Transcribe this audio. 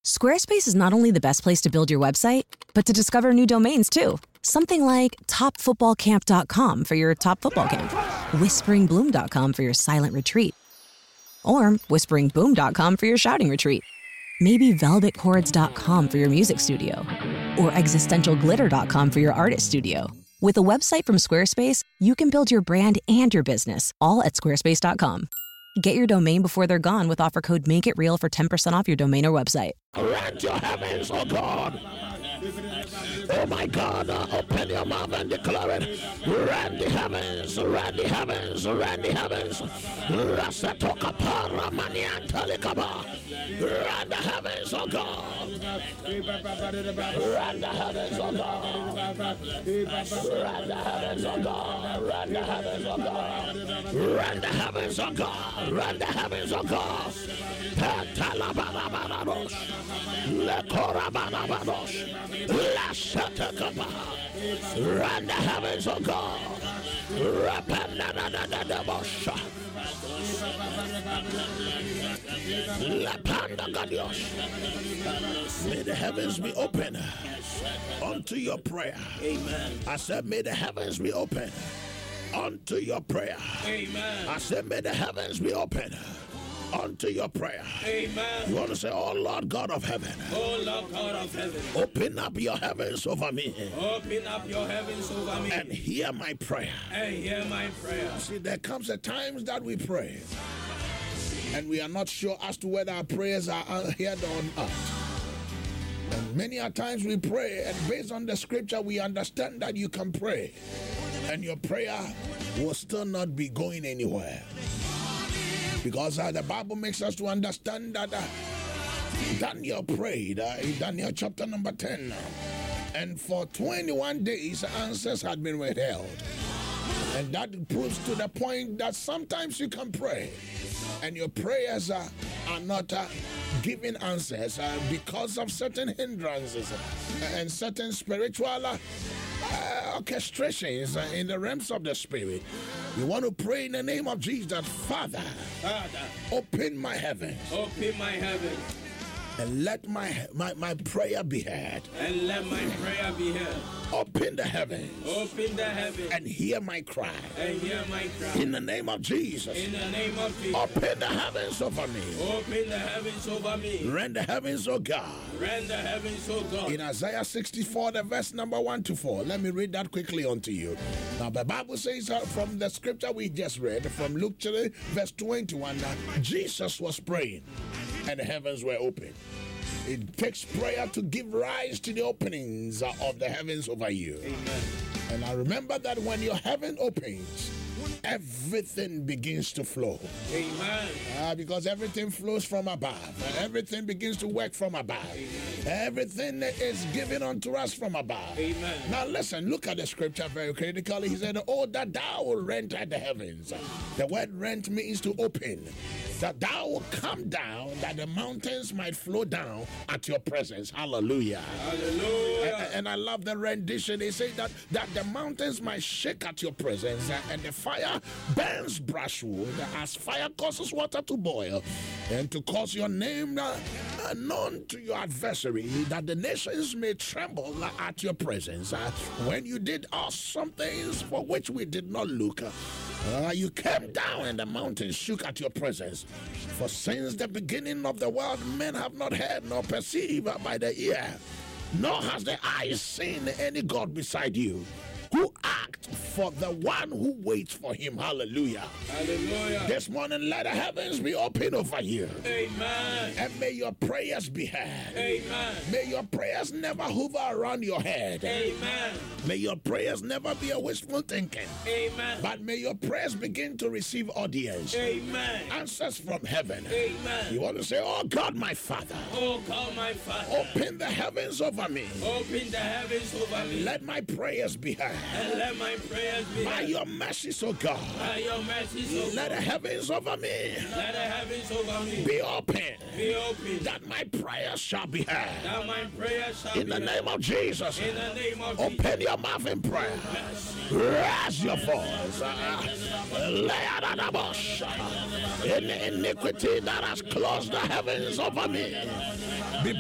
Squarespace is not only the best place to build your website, but to discover new domains too. Something like topfootballcamp.com for your top football camp, whisperingbloom.com for your silent retreat, or whisperingboom.com for your shouting retreat. Maybe velvetchords.com for your music studio, or existentialglitter.com for your artist studio. With a website from Squarespace, you can build your brand and your business all at squarespace.com. Get your domain before they're gone with offer code MakeItReal for 10% off your domain or website. Rent your heavens, oh God. Oh my God, open your mouth and declare it. Rend the heavens, rend the heavens, rend the heavens. Rasatoka para maniantalikaba. Rend the heavens, oh God. Rend the heavens, oh God. Rend the heavens, oh God. Rend the heavens, oh God. Rend the heavens, oh God. Rend the heavens, oh God. Pantalabanabanos. Lekorabanabanos. Lashatakaba. Run the heavens, oh God. Rapanadadadabosha. Lapandagadios. May the heavens be open unto your prayer. Amen. I said, may the heavens be open unto your prayer. Amen. I said, may the heavens be open unto your prayer. Amen. You want to say, oh Lord God of heaven. Oh Lord God of heaven. Open up your heavens over me. Open up your heavens over me. And hear my prayer. And hear my prayer. See, there comes a times that we pray and we are not sure as to whether our prayers are heard or not. And many a times we pray, and based on the scripture we understand that you can pray and your prayer will still not be going anywhere. Because the Bible makes us to understand that Daniel prayed in Daniel chapter number 10. And for 21 days, answers had been withheld. And that proves to the point that sometimes you can pray and your prayers are not giving answers because of certain hindrances and certain spiritual orchestrations in the realms of the spirit. You want to pray in the name of Jesus. Father, open my heavens. Open my heavens. And let my prayer be heard. And let my prayer be heard. Open the heavens. Open the heavens. And hear my cry. And hear my cry. In the name of Jesus. In the name of Jesus. Open the heavens over me. Open the heavens over me. Rend the heavens, O God. Rend the heavens, O God. In Isaiah 64, the verse number 1 to 4. Let me read that quickly unto you. Now the Bible says from the scripture we just read, from Luke 3, verse 21, that Jesus was praying and the heavens were open. It takes prayer to give rise to the openings of the heavens over you. Amen. And I remember that when your heaven opens, everything begins to flow. Amen. Because everything flows from above. Everything begins to work from above. Amen. Everything is given unto us from above. Amen. Now listen, look at the scripture very critically. He said, oh, that thou will rent at the heavens. The word rent means to open. That thou will come down, that the mountains might flow down at your presence. Hallelujah. Hallelujah. And I love the rendition. They say that the mountains might shake at your presence, and the fire burns brushwood as fire causes water to boil, and to cause your name known to your adversary, that the nations may tremble at your presence. When you did awesome things for which we did not look, you came down and the mountains shook at your presence. For since the beginning of the world, men have not heard nor perceived by the ear, nor has the eye seen any God beside you, who act for the one who waits for him. Hallelujah. Hallelujah. This morning, let the heavens be open over you. Amen. And may your prayers be heard. Amen. May your prayers never hover around your head. Amen. May your prayers never be a wishful thinking. Amen. But may your prayers begin to receive audience. Amen. Answers from heaven. Amen. You want to say, oh God, my Father. Oh God, my Father. Open the heavens over me. Open the heavens over me. Let my prayers be heard. And let my prayers be by your mercies, O God. By your mercies, O God. Let the heavens over me. Let the heavens over me be open. Be open. That my prayers shall be heard. That my prayers shall be heard. In the name of Jesus. In the name of Jesus. Open your mouth in prayer. Raise your voice. Any iniquity that has closed the heavens over me, be